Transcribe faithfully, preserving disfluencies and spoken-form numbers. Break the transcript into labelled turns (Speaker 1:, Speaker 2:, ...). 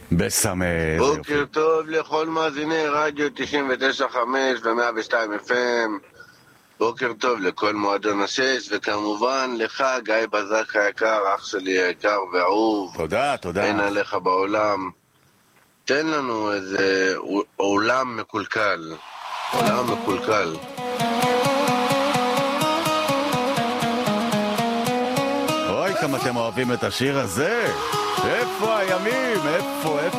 Speaker 1: בסמא.
Speaker 2: בוקר טוב לכל מאזיני רדיו תשעים ותשע נקודה חמש ו-מאה ושתיים אף אם. בוקר טוב לכל מועדון השש, וכמובן לך גיא בזק היקר, אח שלי היקר ואהוב.
Speaker 1: תודה, תודה.
Speaker 2: אין עליך בעולם. תן לנו איזה עולם מקולקל. עולם מקולקל.
Speaker 1: אוי, כמה אתם אוהבים את השיר הזה. איפה הימים? איפה, איפה?